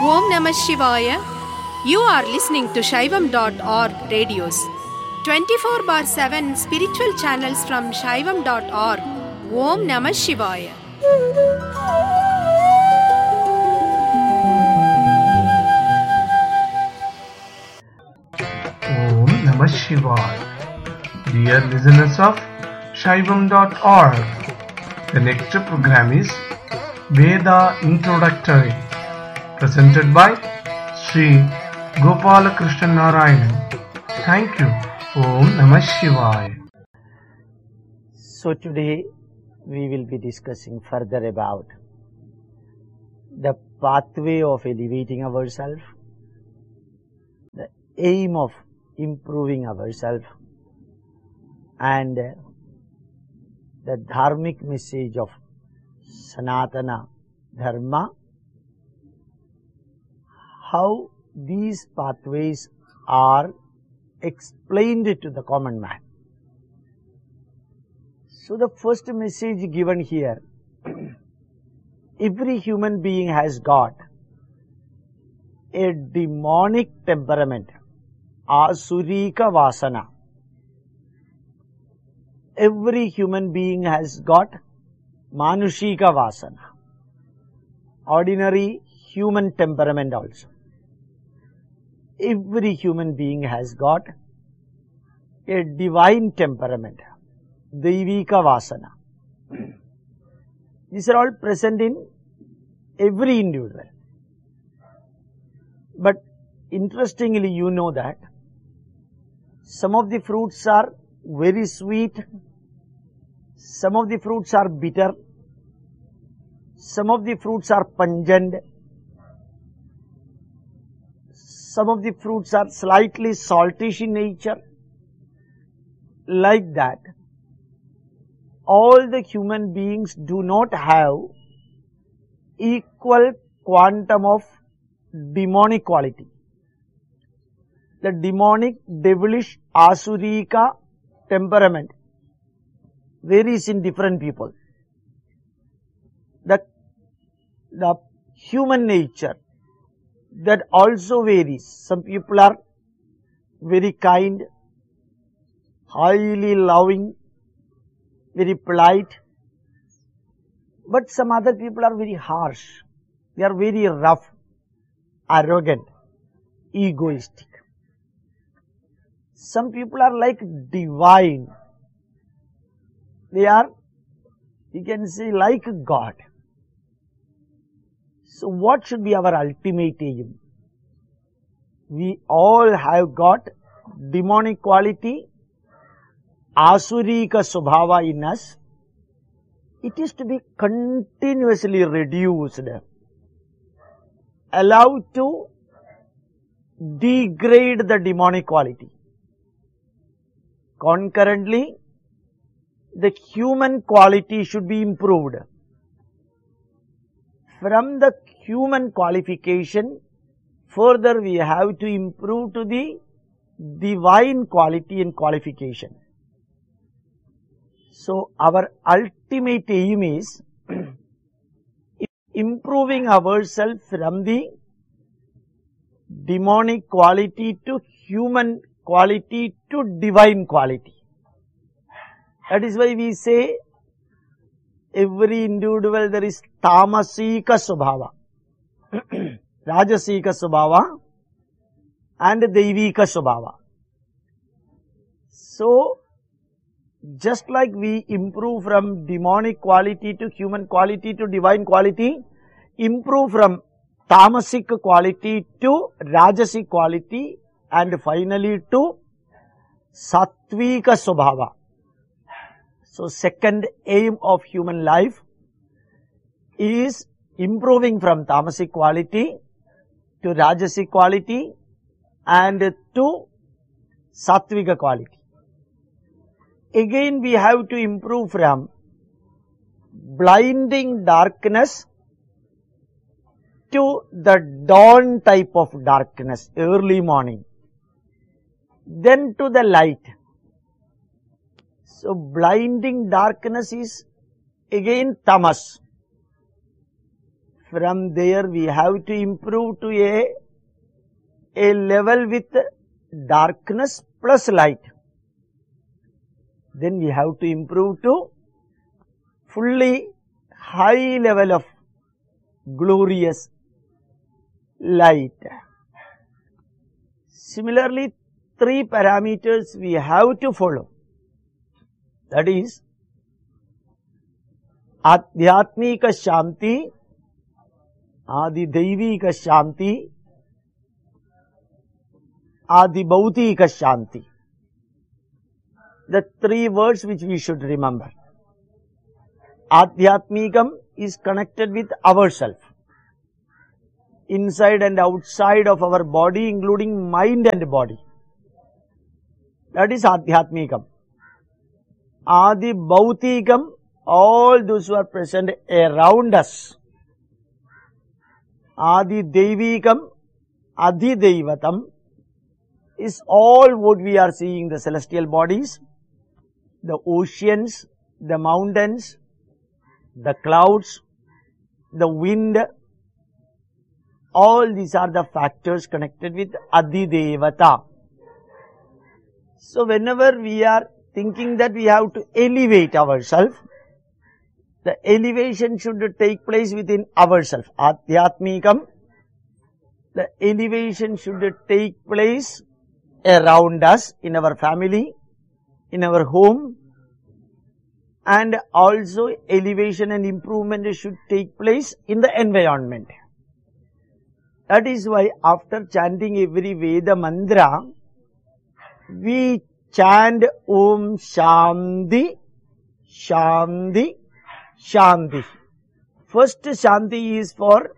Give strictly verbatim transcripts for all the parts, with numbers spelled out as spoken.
Om Namah Shivaya. You are listening to Shaivam dot org radios. twenty-four bar seven spiritual channels from Shaivam dot org. Om Namah Shivaya. Om Namah Shivaya. Dear listeners of Shaivam dot org, the next program is Veda Introductory, presented by Sri Gopala Krishna Narayanan. Thank you. Om Namah Shivaya. So today we will be discussing further about the pathway of elevating ourselves, the aim of improving ourselves, and the dharmic message of Sanatana Dharma, how these pathways are explained to the common man. So the first message given here, every human being has got a demonic temperament, asurika vasana. Every human being has got manushika vasana, ordinary human temperament also. Every human being has got a divine temperament, Daivika Vasana. These are all present in every individual. But interestingly, you know that some of the fruits are very sweet, some of the fruits are bitter, some of the fruits are pungent, some of the fruits are slightly saltish in nature. Like that, all the human beings do not have equal quantum of demonic quality. The demonic, devilish, asurika temperament varies in different people. The, the human nature, that also varies. Some people are very kind, highly loving, very polite, but some other people are very harsh. They are very rough, arrogant, egoistic. Some people are like divine. They are, you can say, like God. So what should be our ultimate aim? We all have got demonic quality, asurika subhava in us. It is to be continuously reduced, allowed to degrade the demonic quality. Concurrently, the human quality should be improved. From the human qualification, further we have to improve to the divine quality and qualification. So our ultimate aim is improving ourselves from the demonic quality to human quality to divine quality. That is why we say every individual there is tamasika subhava, rajasika subhava and daivika subhava. So just like we improve from demonic quality to human quality to divine quality, improve from tamasic quality to rajasic quality, and finally to sattvika subhava. So second aim of human life is improving from tamasic quality to rajasic quality and to sattvika quality. Again we have to improve from blinding darkness to the dawn type of darkness, early morning, then to the light. So blinding darkness is again tamas. from there we have to improve to a, a level with darkness plus light. Then we have to improve to fully high level of glorious light. Similarly, three parameters we have to follow. That is, Adhyatmika Shanti, Adi Daivika Shanti, Adi Bhautika Shanti. The three words which we should remember. Adhyatmikam is connected with ourself, inside and outside of our body, including mind and body. That is Adhyatmikam. Adi Bhautikam, all those who are present around us. Adi Devikam, Adi Devatam is all what we are seeing, the celestial bodies, the oceans, the mountains, the clouds, the wind. All these are the factors connected with Adi Devata. So whenever we are thinking that we have to elevate ourselves, the elevation should take place within ourselves. Adhyatmikam, the elevation should take place around us, in our family, in our home, and also elevation and improvement should take place in the environment. That is why after chanting every Veda mantra, we chant Om Shanti, Shanti, Shanti. First Shanti is for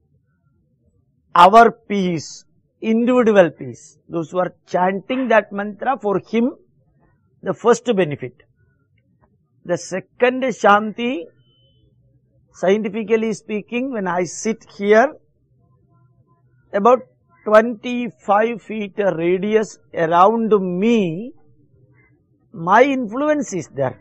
our peace, individual peace. Those who are chanting that mantra, for him, the first benefit. The second Shanti, scientifically speaking, when I sit here, about twenty-five feet radius around me, my influence is there.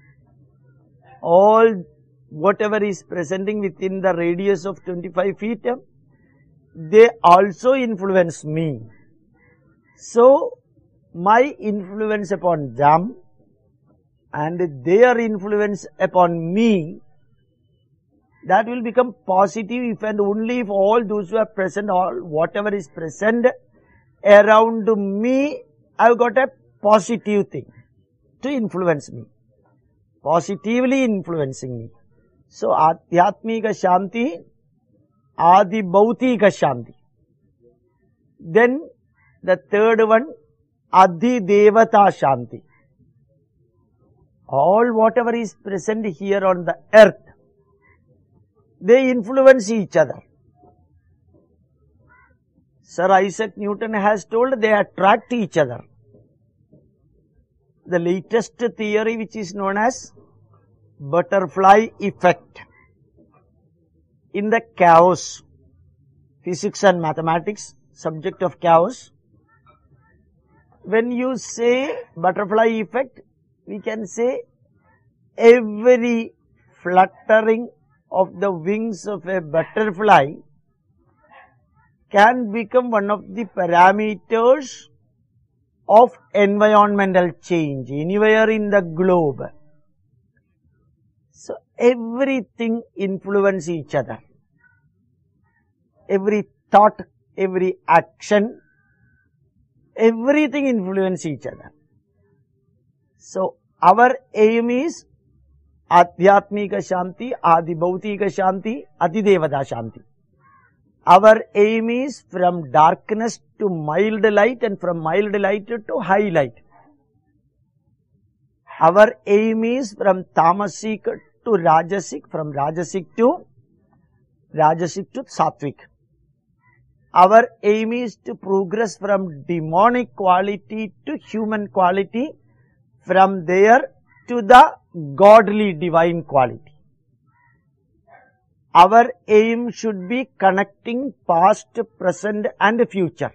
All whatever is presenting within the radius of twenty-five feet, they also influence me. So, my influence upon them and their influence upon me, that will become positive if and only if all those who are present, all whatever is present around me, I have got a positive thing to influence me, positively influencing me. So, Adhyatmika Shanti, Adi Bhautika Shanti. Then the third one, Adi Devata Shanti. All whatever is present here on the earth, they influence each other. Sir Isaac Newton has told they attract each other. The latest theory, which is known as butterfly effect, in the chaos, physics and mathematics, subject of chaos, when you say butterfly effect, we can say every fluttering of the wings of a butterfly can become one of the parameters of environmental change anywhere in the globe. So, everything influences each other. Every thought, every action, everything influences each other. So, our aim is Adhyatmika Shanti, Adi Bhautika Shanti, Adi Devata Shanti. Our aim is from darkness to mild light and from mild light to high light. Our aim is from Tamasic to Rajasic, from Rajasic to Rajasic to Sattvic. Our aim is to progress from demonic quality to human quality, from there to the godly divine quality. Our aim should be connecting past, present and future.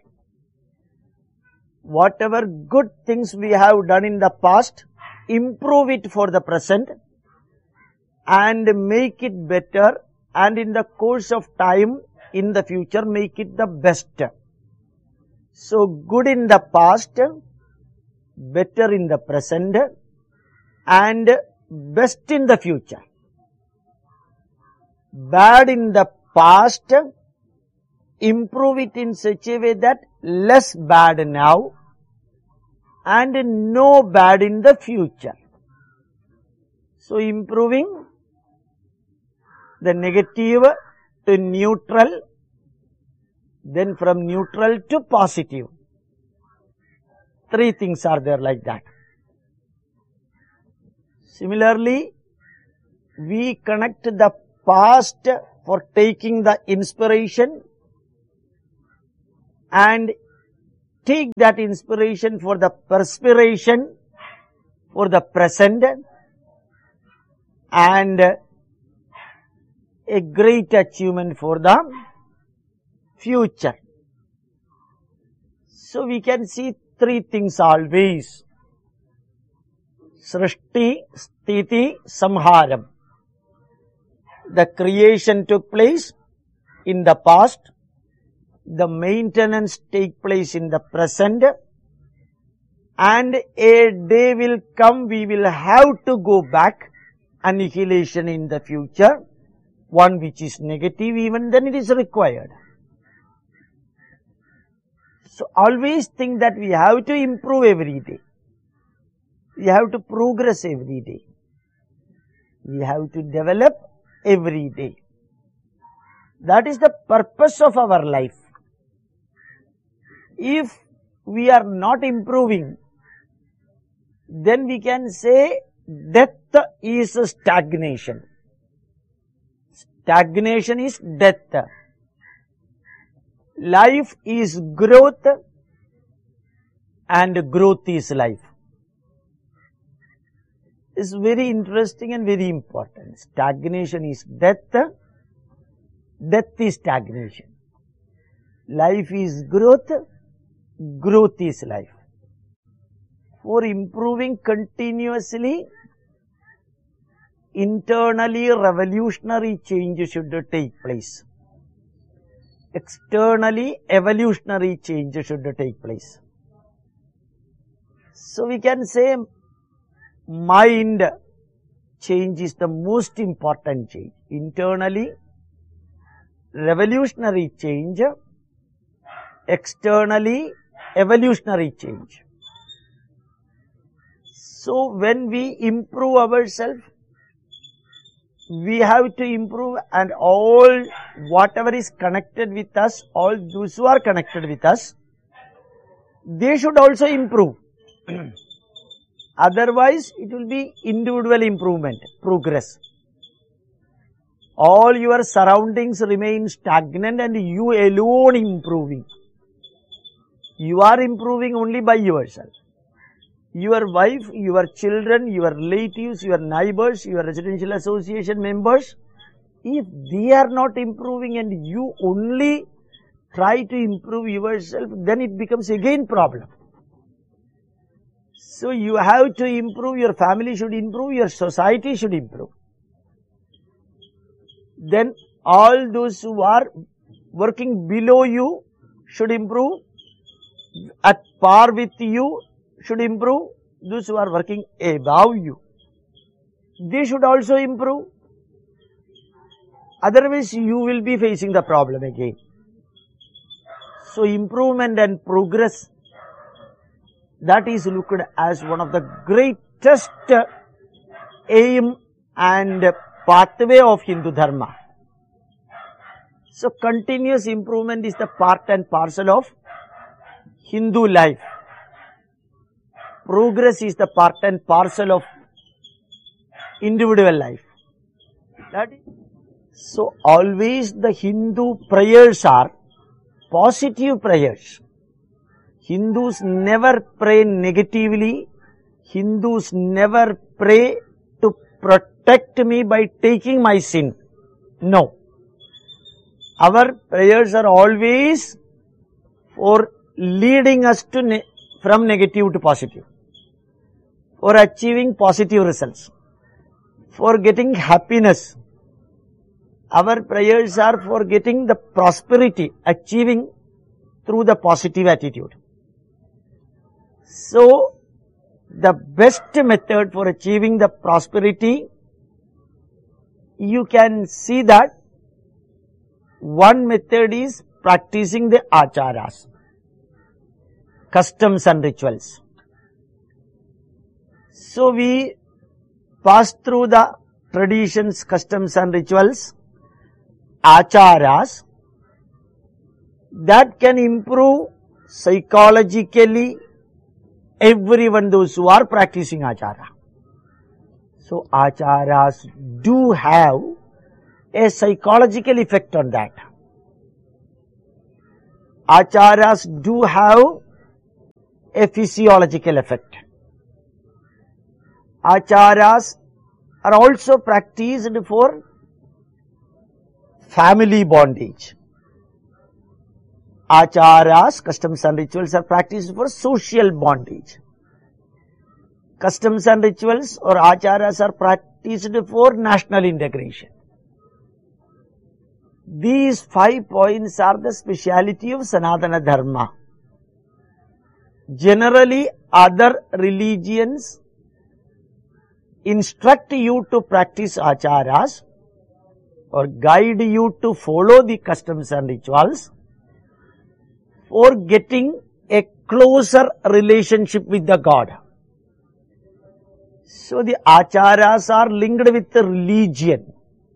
Whatever good things we have done in the past, improve it for the present and make it better and in the course of time, in the future, make it the best. So, good in the past, better in the present, and best in the future. Bad in the past, improve it in such a way that less bad now, and no bad in the future. So, improving the negative to neutral, then from neutral to positive. Three things are there like that. Similarly, we connect the past for taking the inspiration and take that inspiration for the perspiration for the present and a great achievement for the future. So we can see three things always. Srishti, Sthiti, Samharam. The creation took place in the past. The maintenance take place in the present. And a day will come, we will have to go back. Annihilation in the future. One which is negative, even then it is required. So always think that we have to improve every day. We have to progress every day. We have to develop every day. That is the purpose of our life. If we are not improving, then we can say death is stagnation. Stagnation is death. Life is growth and growth is life. It's very interesting and very important. Stagnation is death. Death is stagnation. Life is growth. Growth is life. For improving continuously, internally revolutionary change should take place. Externally evolutionary change should take place. So we can say mind change is the most important change. Internally revolutionary change, externally evolutionary change. So when we improve ourselves, we have to improve, and all whatever is connected with us, all those who are connected with us, they should also improve. Otherwise, it will be individual improvement, progress. All your surroundings remain stagnant and you alone improving. You are improving only by yourself. Your wife, your children, your relatives, your neighbors, your residential association members, if they are not improving and you only try to improve yourself, then it becomes again problem. So you have to improve, your family should improve, your society should improve. Then all those who are working below you should improve, at par with you should improve, those who are working above you, they should also improve. Otherwise, you will be facing the problem again. So, improvement and progress, that is looked as one of the greatest aim and pathway of Hindu Dharma. So, continuous improvement is the part and parcel of Hindu life. Progress is the part and parcel of individual life. That is, so always the Hindu prayers are positive prayers. Hindus never pray negatively. Hindus never pray to protect me by taking my sin. No. Our prayers are always for leading us to ne- from negative to positive, for achieving positive results, for getting happiness. our prayers are for getting the prosperity, achieving through the positive attitude. So, the best method for achieving the prosperity, you can see that one method is practicing the acharas, customs and rituals. So, we pass through the traditions, customs and rituals, acharas, that can improve psychologically everyone, those who are practicing achara. So, acharas do have a psychological effect on that. Acharas do have a physiological effect. Acharas are also practiced for family bondage. Acharas, customs and rituals are practiced for social bondage. Customs and rituals or acharas are practiced for national integration. These five points are the speciality of Sanatana Dharma. Generally, other religions instruct you to practice acharas or guide you to follow the customs and rituals for getting a closer relationship with the God. So, the acharas are linked with the religion.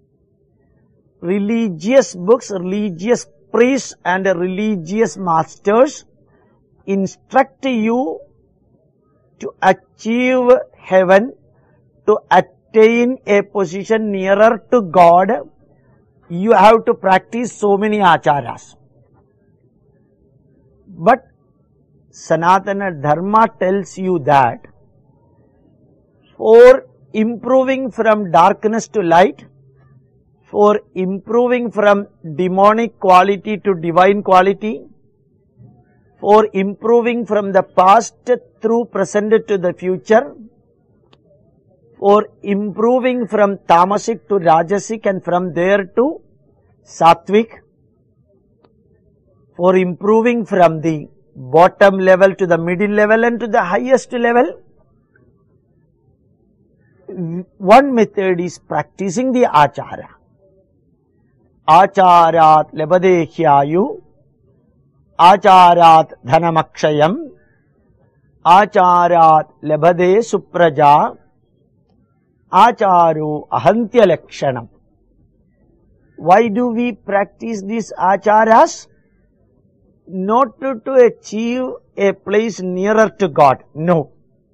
Religious books, religious priests and religious masters instruct you to achieve heaven, to attain a position nearer to God. You have to practice so many acharas. But Sanatana Dharma tells you that for improving from darkness to light, for improving from demonic quality to divine quality, for improving from the past through present to the future, for improving from tamasic to rajasic and from there to sattvic, for improving from the bottom level to the middle level and to the highest level, one method is practicing the achara. Acharat labadehyayu, acharat dhanamakshayam, acharat labade supraja, acharu ahantya lakshanam. Why do we practice these acharas? Not to, to achieve a place nearer to God, no.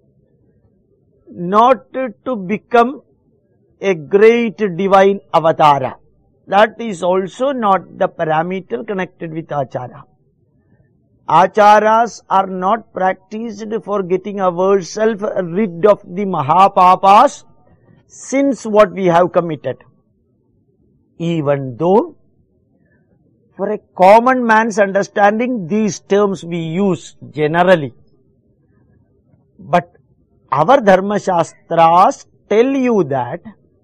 Not to, to become a great divine avatara. That is also not the parameter connected with achara. Acharas are not practiced for getting ourselves rid of the mahapapas, sins what we have committed. Even though for a common man's understanding, these terms we use generally. But our Dharma Shastras tell you that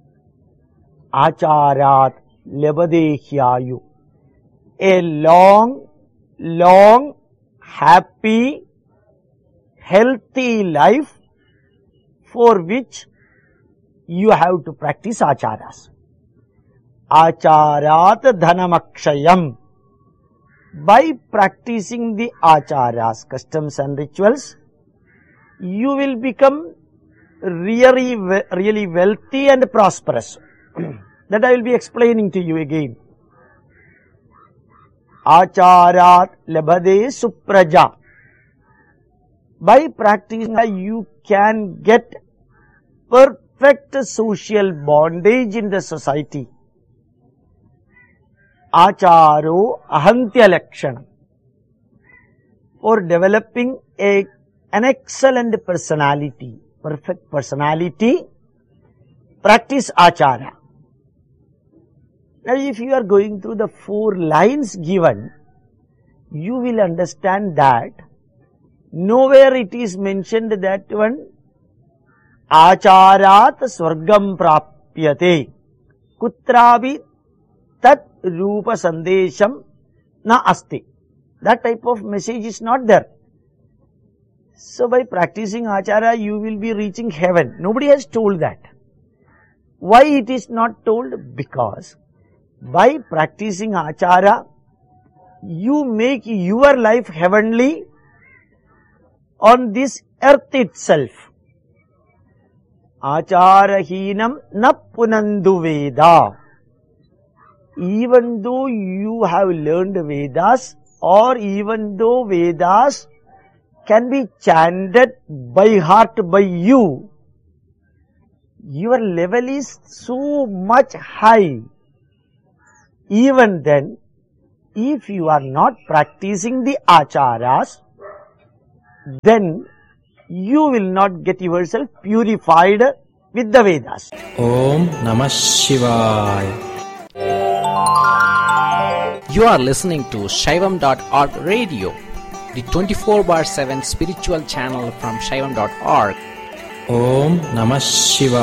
acharat labadehyayu, a long, long, happy, healthy life for which you have to practice acharas. Acharat dhanamakshayam. By practicing the acharas, customs and rituals, you will become really, really wealthy and prosperous. That I will be explaining to you again. Acharat labade supraja. By practicing, you can get perfect social bondage in the society. Acharo ahantya lakshanam. For developing a, an excellent personality, perfect personality, practice achara. Now, if you are going through the four lines given, you will understand that nowhere it is mentioned that one acharat swargam prapyate kutrabi tat rupa sandesham na asti. That type of message is not there. So by practicing achara, you will be reaching heaven. Nobody has told that. Why it is not told? Because by practicing achara, you make your life heavenly on this earth itself. Acharahinam na punandu Veda. Even though you have learned Vedas, or even though Vedas can be chanted by heart by you, your level is so much high. Even then, if you are not practicing the acharas, then you will not get yourself purified with the Vedas. Om Namah Shivaya. You are listening to Shaivam dot org radio, the twenty-four bar seven spiritual channel from Shaivam dot org. Om Namah Shivaya.